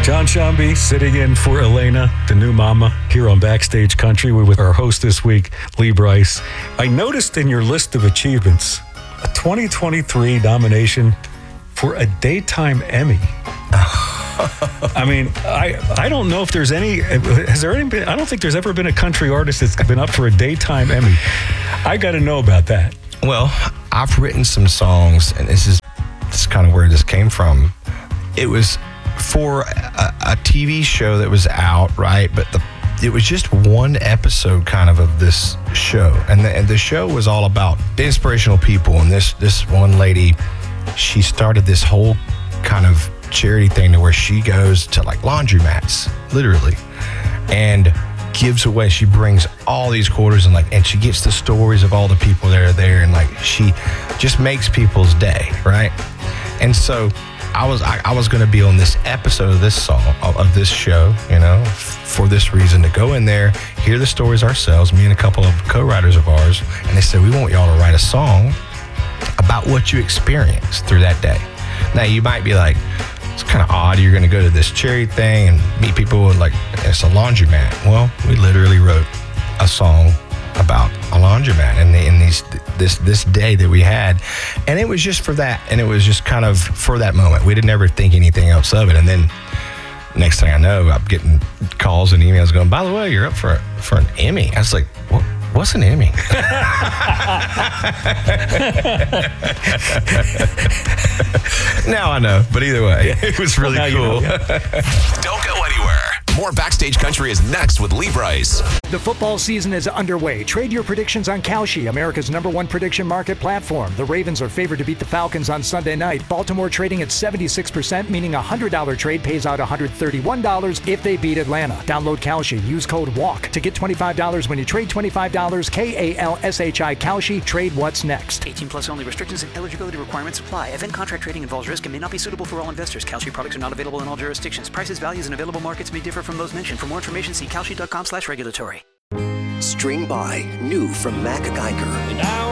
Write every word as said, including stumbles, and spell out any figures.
John Shambi sitting in for Elena, the new mama, here on Backstage Country. We're with our host this week, Lee Brice. I noticed in your list of achievements a twenty twenty-three nomination for a Daytime Emmy. I mean, I I don't know if there's any, has there any been, I don't think there's ever been a country artist that's been up for a Daytime Emmy. I got to know about that. Well, I've written some songs, and this is, this is kind of where this came from. It was for a, a T V show that was out, right? But the it was just one episode kind of of this show. And the, and the show was all about inspirational people. And this, this one lady, she started this whole kind of charity thing to where she goes to like laundromats, literally, and gives away, she brings all these quarters and like, and she gets the stories of all the people that are there, and like she just makes people's day, right? And so I was I, I was going to be on this episode of this song, of, of this show, you know, f- for this reason, to go in there, hear the stories ourselves, me and a couple of co-writers of ours, and they said, we want y'all to write a song about what you experienced through that day. Now, you might be like, it's kind of odd, you're going to go to this charity thing and meet people and like, it's a laundromat. Well, we literally wrote a song about a laundromat and in these this this day that we had, and it was just for that, and it was just kind of for that moment. We didn't ever think anything else of it. And then next thing I know, I'm getting calls and emails going, by the way, you're up for for an Emmy. I was like, what? What's an Emmy? Now I know, but either way, it was really well, cool. You know, yeah. Don't go anywhere. More Backstage Country is next with Lee Brice. The football season is underway. Trade your predictions on Kalshi, America's number one prediction market platform. The Ravens are favored to beat the Falcons on Sunday night. Baltimore trading at seventy-six percent, meaning a one hundred dollars trade pays out one hundred thirty-one dollars if they beat Atlanta. Download Kalshi. Use code WALK to get twenty-five dollars when you trade twenty-five dollars. K A L S H I Kalshi. Trade what's next. eighteen plus only. Restrictions and eligibility requirements apply. Event contract trading involves risk and may not be suitable for all investors. Kalshi products are not available in all jurisdictions. Prices, values, and available markets may differ from those mentioned. For more information, see kalshi dot com slash regulatory. String by, new from Mac Geiger.